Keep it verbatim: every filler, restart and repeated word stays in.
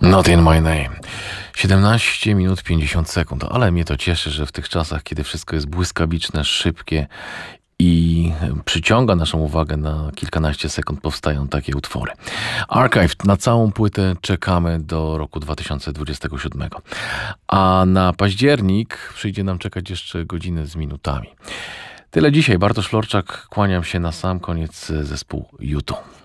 Not in my name. siedemnaście minut pięćdziesiąt sekund, ale mnie to cieszy, że w tych czasach, kiedy wszystko jest błyskawiczne, szybkie i przyciąga naszą uwagę na kilkanaście sekund, powstają takie utwory. Archive na całą płytę czekamy do roku dwa tysiące dwudziestego siódmego. A na październik przyjdzie nam czekać jeszcze godziny z minutami. Tyle dzisiaj. Bartosz Florczak, kłaniam się na sam koniec, zespół U two.